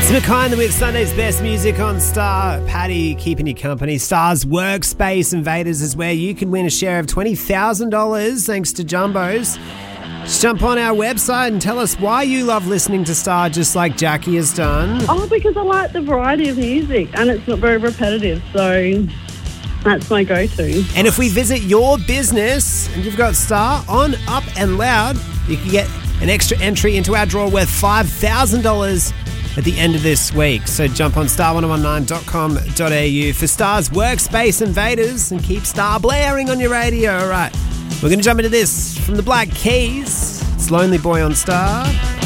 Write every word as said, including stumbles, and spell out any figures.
Kind with Sunday's best music on Star. Paddy keeping you company. Star's Workspace Invaders is where you can win a share of twenty thousand dollars thanks to Jumbos. Just jump on our website and tell us why you love listening to Star just like Jackie has done. Oh, because I like the variety of music and it's not very repetitive, so that's my go-to. And if we visit your business and you've got Star on, up and loud, you can get an extra entry into our draw worth five thousand dollars at the end of this week. So jump on star ten nineteen dot com dot a u for Star's Workspace Invaders and keep Star blaring on your radio. All right, we're going to jump into this from the Black Keys. It's Lonely Boy on Star.